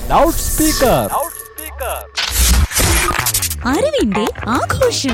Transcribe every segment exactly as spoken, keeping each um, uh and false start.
Loud speaker. അറിവിന്റെ ആഘോഷം.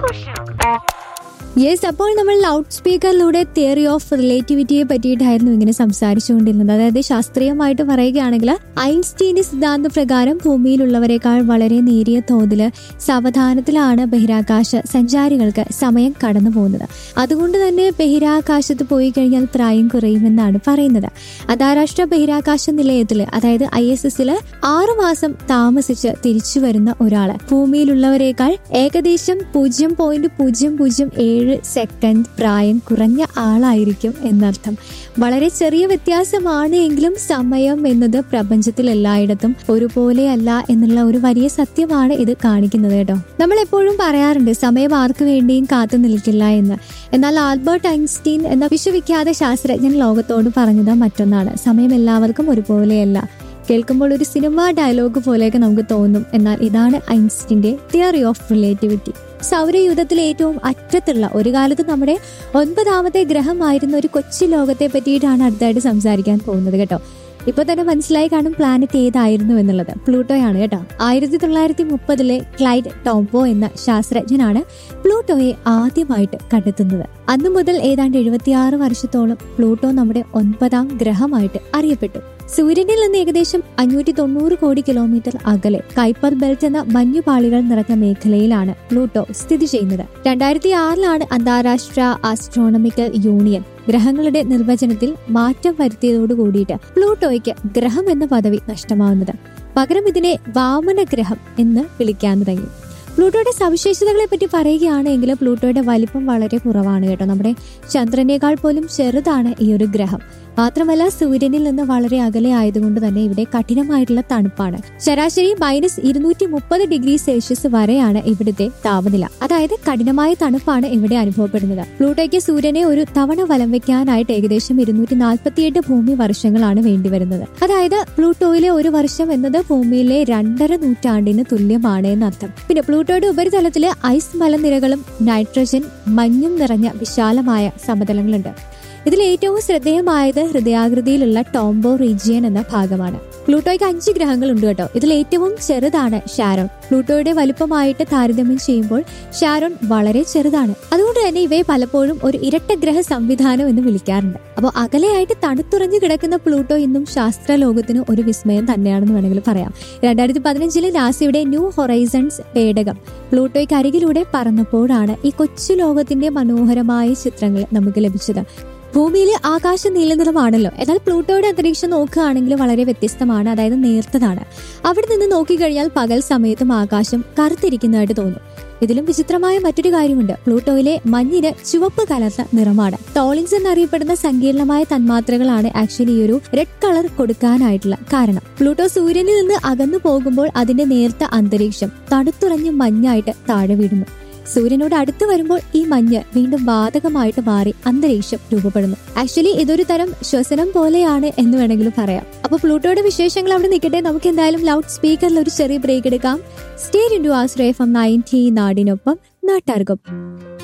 Yes, അപ്പോൾ നമ്മൾ ലൗഡ് സ്പീക്കറിലൂടെ തിയറി ഓഫ് റിലേറ്റിവിറ്റിയെ പറ്റിയിട്ടായിരുന്നു ഇങ്ങനെ സംസാരിച്ചുകൊണ്ടിരുന്നത്. അതായത് ശാസ്ത്രീയമായിട്ട് പറയുകയാണെങ്കിൽ ഐൻസ്റ്റീന്റെ സിദ്ധാന്ത പ്രകാരം ഭൂമിയിലുള്ളവരെക്കാൾ വളരെ നേരിയ തോതിൽ സാവധാനത്തിലാണ് ബഹിരാകാശ സഞ്ചാരികൾക്ക് സമയം കടന്നു പോകുന്നത്. അതുകൊണ്ട് തന്നെ ബഹിരാകാശത്ത് പോയി കഴിഞ്ഞാൽ പ്രായം കുറയുമെന്നാണ് പറയുന്നത്. അന്താരാഷ്ട്ര ബഹിരാകാശ നിലയത്തിൽ, അതായത് ഐ എസ് എസില് ആറുമാസം താമസിച്ച് തിരിച്ചു വരുന്ന ഒരാള് ഭൂമിയിലുള്ളവരെക്കാൾ ഏകദേശം പൂജ്യം പോയിന്റ് പൂജ്യം പൂജ്യം ഏഴ് സെക്കൻഡ് പ്രായം കുറഞ്ഞ ആളായിരിക്കും എന്നർത്ഥം. വളരെ ചെറിയ വ്യത്യാസമാണ് എങ്കിലും സമയം എന്നത് പ്രപഞ്ചത്തിൽ എല്ലായിടത്തും ഒരുപോലെയല്ല എന്നുള്ള ഒരു വലിയ സത്യമാണ് ഇത് കാണിക്കുന്നത് കേട്ടോ. നമ്മൾ എപ്പോഴും പറയാറുണ്ട് സമയം ആർക്കു വേണ്ടിയും കാത്തു നിൽക്കില്ല എന്ന്. എന്നാൽ ആൽബർട്ട് ഐൻസ്റ്റീൻ എന്ന വിശ്വവിഖ്യാത ശാസ്ത്രജ്ഞൻ ലോകത്തോട് പറഞ്ഞത് മറ്റൊന്നാണ്. സമയം എല്ലാവർക്കും ഒരുപോലെയല്ല. കേൾക്കുമ്പോൾ ഒരു സിനിമ ഡയലോഗ് പോലെയൊക്കെ നമുക്ക് തോന്നും. എന്നാൽ ഇതാണ് ഐൻസ്റ്റീന്റെ തിയറി ഓഫ് റിലേറ്റിവിറ്റി. സൗരയൂഥത്തിലെ ഏറ്റവും അറ്റത്തുള്ള, ഒരു കാലത്ത് നമ്മുടെ ഒൻപതാമത്തെ ഗ്രഹമായിരുന്ന ഒരു കൊച്ചു ലോകത്തെ പറ്റിയിട്ടാണ് അടുത്തായിട്ട് സംസാരിക്കാൻ പോകുന്നത് കേട്ടോ. ഇപ്പൊ തന്നെ മനസ്സിലായി കാണും പ്ലാനറ്റ് ഏതായിരുന്നു എന്നുള്ളത്. പ്ലൂട്ടോയാണ് കേട്ടോ. ആയിരത്തി തൊള്ളായിരത്തി മുപ്പതിലെ ക്ലൈഡ് ടോംബോ എന്ന ശാസ്ത്രജ്ഞനാണ് പ്ലൂട്ടോയെ ആദ്യമായിട്ട് കണ്ടെത്തുന്നത്. അന്നു മുതൽ ഏതാണ്ട് എഴുപത്തിയാറ് വർഷത്തോളം പ്ലൂട്ടോ നമ്മുടെ ഒൻപതാം ഗ്രഹമായിട്ട് അറിയപ്പെട്ടു. സൂര്യനിൽ നിന്ന് ഏകദേശം അഞ്ഞൂറ്റി തൊണ്ണൂറ് കോടി കിലോമീറ്റർ അകലെ കൈപ്പർ ബെൽറ്റ് എന്ന മഞ്ഞുപാളികൾ നിറഞ്ഞ മേഖലയിലാണ് പ്ലൂട്ടോ സ്ഥിതി ചെയ്യുന്നത്. രണ്ടായിരത്തി ആറിലാണ് അന്താരാഷ്ട്ര ആസ്ട്രോണമിക്കൽ യൂണിയൻ ഗ്രഹങ്ങളുടെ നിർവചനത്തിൽ മാറ്റം വരുത്തിയതോട് കൂടിയിട്ട് പ്ലൂട്ടോയ്ക്ക് ഗ്രഹം എന്ന പദവി നഷ്ടമാവുന്നത്. പകരം ഇതിനെ വാമന ഗ്രഹം എന്ന് വിളിക്കാൻ തുടങ്ങി. പ്ലൂട്ടോയുടെ സവിശേഷതകളെ പറ്റി പറയുകയാണെങ്കിൽ പ്ലൂട്ടോയുടെ വലിപ്പം വളരെ കുറവാണ് കേട്ടോ. നമ്മുടെ ചന്ദ്രനേക്കാൾ പോലും ചെറുതാണ് ഈ ഒരു ഗ്രഹം. മാത്രമല്ല സൂര്യനിൽ നിന്ന് വളരെ അകലെ ആയതുകൊണ്ട് തന്നെ ഇവിടെ കഠിനമായിട്ടുള്ള തണുപ്പാണ്. ശരാശരി മൈനസ് ഇരുന്നൂറ്റി മുപ്പത് ഡിഗ്രി സെൽഷ്യസ് വരെയാണ് ഇവിടുത്തെ താപനില. അതായത് കഠിനമായ തണുപ്പാണ് ഇവിടെ അനുഭവപ്പെടുന്നത്. പ്ലൂട്ടോയ്ക്ക് സൂര്യനെ ഒരു തവണ വലം വെക്കാനായിട്ട് ഏകദേശം ഇരുന്നൂറ്റി നാൽപ്പത്തിയെട്ട് ഭൂമി വർഷങ്ങളാണ് വേണ്ടിവരുന്നത്. അതായത് പ്ലൂട്ടോയിലെ ഒരു വർഷം എന്നത് ഭൂമിയിലെ രണ്ടര നൂറ്റാണ്ടിന് തുല്യമാണ് എന്നർത്ഥം. പിന്നെ പ്ലൂട്ടോയുടെ ഉപരിതലത്തില് ഐസ് മലനിരകളും നൈട്രജൻ മഞ്ഞും നിറഞ്ഞ വിശാലമായ സമതലങ്ങളുണ്ട്. ഇതിൽ ഏറ്റവും ശ്രദ്ധേയമായത് ഹൃദയാകൃതിയിലുള്ള ടോംബോ റീജിയൻ എന്ന ഭാഗമാണ്. പ്ലൂട്ടോയ്ക്ക് അഞ്ച് ഗ്രഹങ്ങളുണ്ട് കേട്ടോ. ഇതിൽ ഏറ്റവും ചെറുതാണ് ഷാരോൺ. പ്ലൂട്ടോയുടെ വലുപ്പമായിട്ട് താരതമ്യം ചെയ്യുമ്പോൾ ഷാരോൺ വളരെ ചെറുതാണ്. അതുകൊണ്ട് തന്നെ ഇവയെ പലപ്പോഴും ഒരു ഇരട്ട ഗ്രഹ സംവിധാനം എന്ന് വിളിക്കാറുണ്ട്. അപ്പോൾ അകലെയായിട്ട് തണുത്തുറഞ്ഞു കിടക്കുന്ന പ്ലൂട്ടോ ഇന്നും ശാസ്ത്ര ലോകത്തിന് ഒരു വിസ്മയം തന്നെയാണെന്ന് വേണമെങ്കിൽ പറയാം. രണ്ടായിരത്തി പതിനഞ്ചിലെ നാസയുടെ ന്യൂ ഹൊറൈസൺസ് പേടകം പ്ലൂട്ടോയ്ക്ക് അരികിലൂടെ പറന്നപ്പോഴാണ് ഈ കൊച്ചു ലോകത്തിന്റെ മനോഹരമായ ചിത്രങ്ങൾ നമുക്ക് ലഭിച്ചത്. ഭൂമിയിലെ ആകാശം നീലനിറമാണല്ലോ. എന്നാൽ പ്ലൂട്ടോയുടെ അന്തരീക്ഷം നോക്കുകയാണെങ്കിൽ വളരെ വ്യത്യസ്തമാണ്. അതായത് നേർത്തതാണ്. അവിടെ നിന്ന് നോക്കിക്കഴിഞ്ഞാൽ പകൽ സമയത്തും ആകാശം കറുത്തിരിക്കുന്നതായിട്ട് തോന്നും. ഇതിലും വിചിത്രമായ മറ്റൊരു കാര്യമുണ്ട്. പ്ലൂട്ടോയിലെ മഞ്ഞിന് ചുവപ്പ് കലർന്ന നിറമാണ്. ടോളിൻസ് എന്നറിയപ്പെടുന്ന സങ്കീർണമായ തന്മാത്രകളാണ് ആക്ച്വലി ഈ ഒരു റെഡ് കളർ കൊടുക്കാനായിട്ടുള്ള കാരണം. പ്ലൂട്ടോ സൂര്യനിൽ നിന്ന് അകന്നു പോകുമ്പോൾ അതിന്റെ നേർത്ത അന്തരീക്ഷം തണുത്തുറഞ്ഞ് മഞ്ഞായിട്ട് താഴെ വീഴുന്നു. സൂര്യനോട് അടുത്ത് വരുമ്പോൾ ഈ മഞ്ഞ് വീണ്ടും വാതകമായിട്ട് മാറി അന്തരീക്ഷം രൂപപ്പെടുന്നു. ആക്ച്വലി ഇതൊരു തരം ശ്വസനം പോലെയാണ് എന്ന് വേണമെങ്കിലും പറയാം. അപ്പൊ പ്ലൂട്ടോയുടെ വിശേഷങ്ങൾ അവിടെ നിൽക്കട്ടെ. നമുക്ക് എന്തായാലും ലൗഡ് സ്പീക്കറിൽ ഒരു ചെറിയ ബ്രേക്ക് എടുക്കാം. Stay tuned to Ashraya F M ninety നാടിനൊപ്പം നാട്ടാർക്കും.